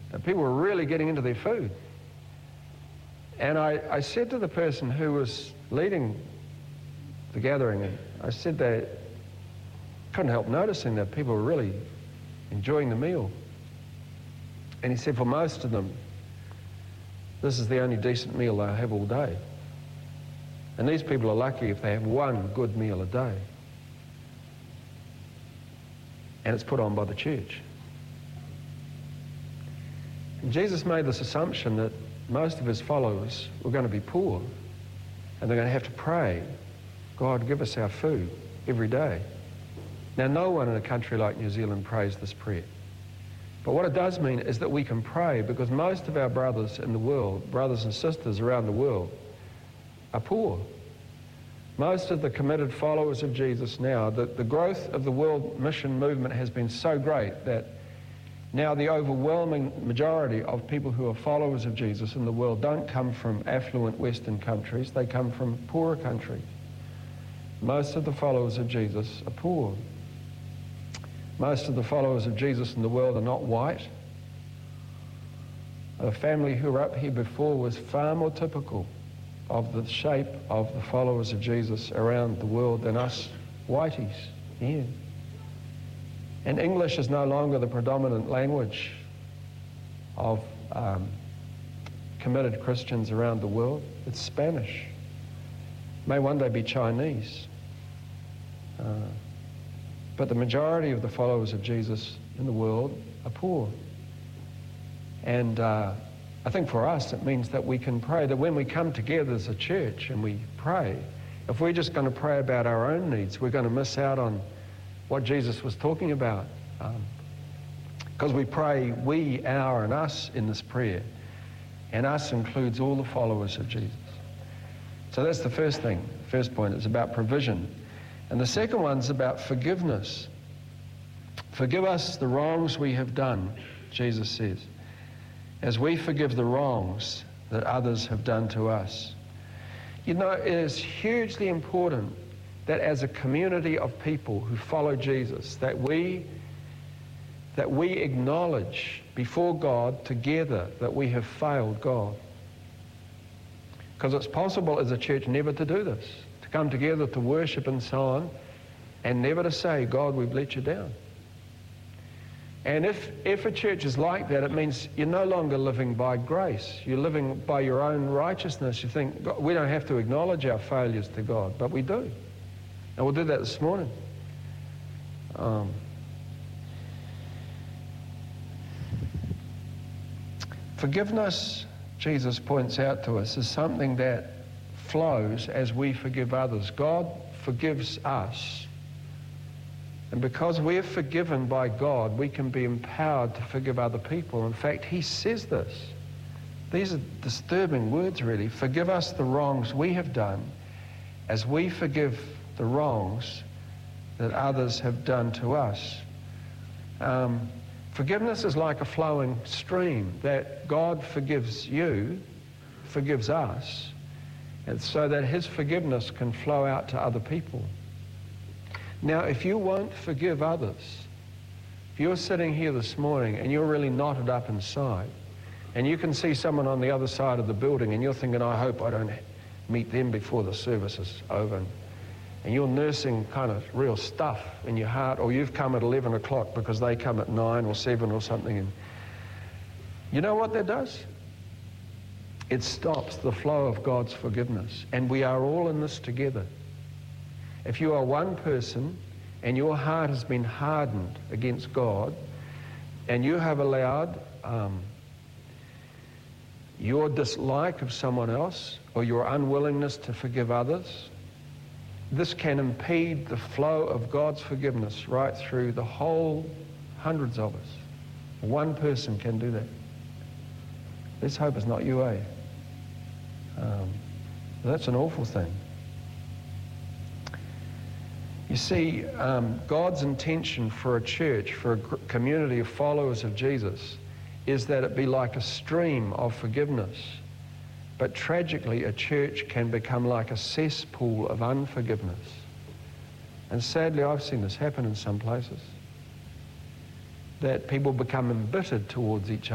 that people were really getting into their food. And I said to the person who was leading the gathering, and I said that I couldn't help noticing that people were really enjoying the meal. And he said for most of them, this is the only decent meal they'll have all day. And these people are lucky if they have one good meal a day. And it's put on by the church. And Jesus made this assumption that most of his followers were going to be poor, and they're going to have to pray, God, give us our food every day. Now, no one in a country like New Zealand prays this prayer. But what it does mean is that we can pray, because most of our brothers in the world, brothers and sisters around the world, are poor. Most of the committed followers of Jesus now, the growth of the world mission movement has been so great that now the overwhelming majority of people who are followers of Jesus in the world don't come from affluent Western countries, they come from poorer countries. Most of the followers of Jesus are poor. Most of the followers of Jesus in the world are not white. The family who were up here before was far more typical of the shape of the followers of Jesus around the world than us whiteys here. And English is no longer the predominant language of committed Christians around the world. It's Spanish. It may one day be Chinese. But the majority of the followers of Jesus in the world are poor. And I think for us it means that we can pray, that when we come together as a church and we pray, if we're just going to pray about our own needs, we're going to miss out on what Jesus was talking about. Because we pray we, our, and us in this prayer. And us includes all the followers of Jesus. So that's the first thing. The first point is about provision. And the second one's about forgiveness. Forgive us the wrongs we have done, Jesus says, as we forgive the wrongs that others have done to us. You know, it is hugely important that as a community of people who follow Jesus, that we acknowledge before God together that we have failed God. Because it's possible as a church never to do this, to come together to worship and so on, and never to say, God, we've let you down. And if a church is like that, it means you're no longer living by grace. You're living by your own righteousness. You think, God, we don't have to acknowledge our failures to God, but we do. And we'll do that this morning. Forgiveness, Jesus points out to us, is something that flows as we forgive others. God forgives us. And because we're forgiven by God, we can be empowered to forgive other people. In fact, he says this. These are disturbing words, really. Forgive us the wrongs we have done as we forgive the wrongs that others have done to us. Forgiveness is like a flowing stream, that God forgives you, forgives us, and so that his forgiveness can flow out to other people. Now, if you won't forgive others, if you're sitting here this morning and you're really knotted up inside, and you can see someone on the other side of the building and you're thinking, I hope I don't meet them before the service is over, and you're nursing kind of real stuff in your heart, or you've come at 11 o'clock because they come at 9 or 7 or something, and you know what that does? It stops the flow of God's forgiveness, and we are all in this together. If you are one person and your heart has been hardened against God, and you have allowed your dislike of someone else or your unwillingness to forgive others, this can impede the flow of God's forgiveness right through the whole hundreds of us. One person can do that. Let's hope it's not you, eh? That's an awful thing. You see, God's intention for a church, for a community of followers of Jesus, is that it be like a stream of forgiveness. But tragically, a church can become like a cesspool of unforgiveness. And sadly, I've seen this happen in some places, that people become embittered towards each other.